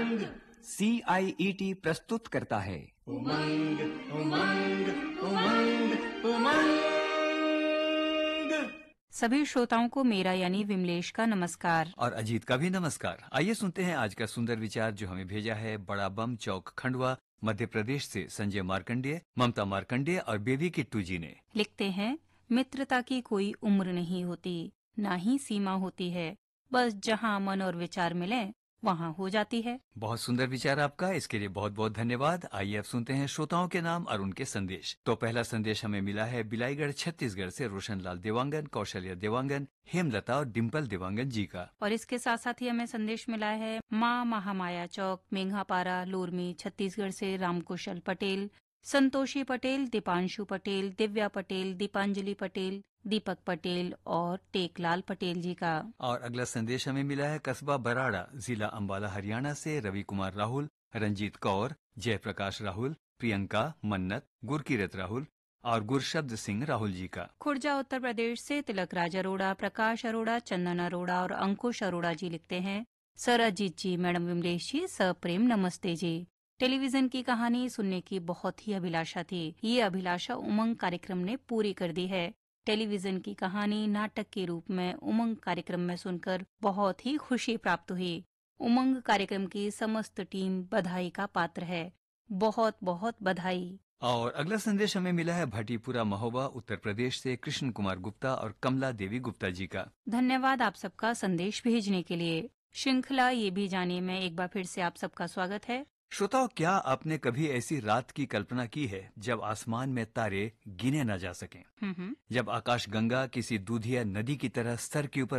उमंग CIET प्रस्तुत करता है उमंग उमंग उमंग उमंग। सभी श्रोताओं को मेरा यानी विमलेश का नमस्कार। और अजीत का भी नमस्कार। आइए सुनते हैं आज का सुंदर विचार जो हमें भेजा है बड़ा बम चौक खंडवा मध्य प्रदेश से संजय मार्कंडेय, ममता मार्कंडेय और बेबी किट्टू जी ने। लिखते हैं, मित्रता की कोई उम्र नहीं होती, ना ही सीमा होती है, बस जहाँ मन और विचार मिले वहाँ हो जाती है। बहुत सुंदर विचार आपका, इसके लिए बहुत बहुत धन्यवाद। आइए अब सुनते हैं श्रोताओं के नाम और उनके संदेश। तो पहला संदेश हमें मिला है बिलाईगढ़ छत्तीसगढ़ से रोशन लाल देवांगन, कौशल्या देवांगन, हेमलता और डिम्पल देवांगन जी का। और इसके साथ साथ ही हमें संदेश मिला है माँ महामाया चौक मेघापारा लोरमी छत्तीसगढ़ से रामकुशल पटेल, संतोषी पटेल, दीपांशु पटेल, दिव्या पटेल, दीपांजलि पटेल, दीपक पटेल और टेकलाल पटेल जी का। और अगला संदेश हमें मिला है कस्बा बराड़ा जिला अंबाला हरियाणा से रवि कुमार राहुल, रंजीत कौर, जयप्रकाश राहुल, प्रियंका, मन्नत, गुरकीरत राहुल और गुरशब्द सिंह राहुल जी का। खुर्जा उत्तर प्रदेश से तिलक राज अरोड़ा, प्रकाश अरोड़ा, चंदन अरोड़ा और अंकुश अरोड़ा जी लिखते हैं, सर अजीत जी, मैडम विमलेश जी, सप्रेम नमस्ते जी। टेलीविजन की कहानी सुनने की बहुत ही अभिलाषा थी, ये अभिलाषा उमंग कार्यक्रम ने पूरी कर दी है। टेलीविजन की कहानी नाटक के रूप में उमंग कार्यक्रम में सुनकर बहुत ही खुशी प्राप्त हुई। उमंग कार्यक्रम की समस्त टीम बधाई का पात्र है, बहुत बहुत बधाई। और अगला संदेश हमें मिला है भटीपुरा महोबा उत्तर प्रदेश से कृष्ण कुमार गुप्ता और कमला देवी गुप्ता जी का। धन्यवाद आप सबका संदेश भेजने के लिए। श्रृंखला ये भी जानिए में एक बार फिर से आप सबका स्वागत है। श्रोताओं, क्या आपने कभी ऐसी रात की कल्पना की है जब आसमान में तारे गिने न जा सकें, जब आकाश गंगा किसी दूधिया नदी की तरह सर के ऊपर